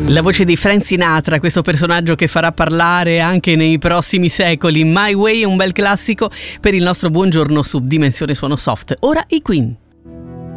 La voce di Frank Sinatra, questo personaggio che farà parlare anche nei prossimi secoli. My Way è un bel classico per il nostro buongiorno su Dimensione Suono Soft. Ora i Queen.